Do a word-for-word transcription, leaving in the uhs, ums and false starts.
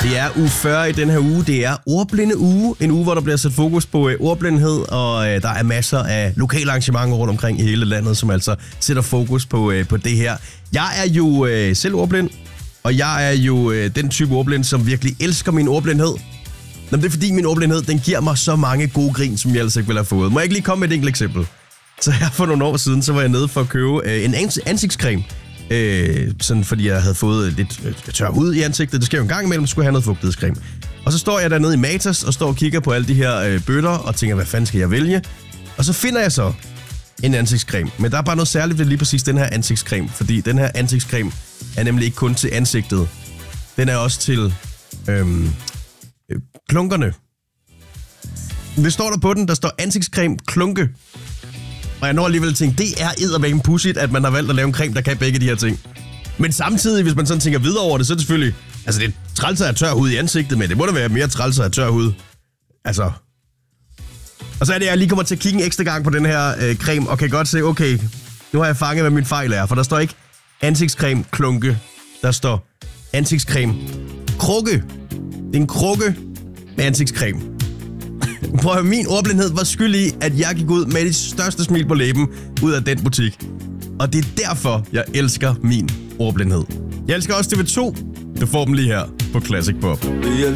Det er uge fyrre i den her uge. Det er ordblinde uge. En uge, hvor der bliver sat fokus på øh, ordblindhed, og øh, der er masser af lokale arrangementer rundt omkring i hele landet, som altså sætter fokus på, øh, på det her. Jeg er jo øh, selv ordblind, og jeg er jo øh, den type ordblind, som virkelig elsker min ordblindhed. Jamen, det er fordi, min ordblindhed, den giver mig så mange gode grin, som jeg ellers ikke ville have fået. Må jeg ikke lige komme med et enkelt eksempel? Så her for nogle år siden, så var jeg nede for at købe øh, en ansigtscreme. Øh, sådan fordi jeg havde fået lidt øh, tør hud i ansigtet. Det sker jo en gang imellem, så skulle jeg have noget fugtighedscreme. Og så står jeg dernede i Matas og står og kigger på alle de her øh, bøtter og tænker, hvad fanden skal jeg vælge? Og så finder jeg så en ansigtscreme. Men der er bare noget særligt ved lige præcis den her ansigtscreme. Fordi den her ansigtscreme er nemlig ikke kun til ansigtet. Den er også til øhm, øh, klunkerne. Hvad står der på den? Der står ansigtscreme klunke. Og jeg når alligevel tænke, det er eddervækken pudsigt, at man har valgt at lave en creme, der kan begge de her ting. Men samtidig, hvis man sådan tænker videre over det, så er det selvfølgelig... Altså, det er trælser af tør hud i ansigtet, men det må da være mere trælser af tør hud. Altså... Og så er det, at jeg lige kommer til at kigge en ekstra gang på den her øh, creme, og kan godt se, okay, nu har jeg fanget, hvad min fejl er. For der står ikke ansigtscreme klunke. Der står ansigtscreme krukke. Det er en krukke med ansigtscreme. Prøv at høre, min ordblindhed var skyld i, at jeg gik ud med det største smil på læben ud af den butik. Og det er derfor, jeg elsker min ordblindhed. Jeg elsker også T V to. Du får dem lige her på Classic Pop. Vi elsker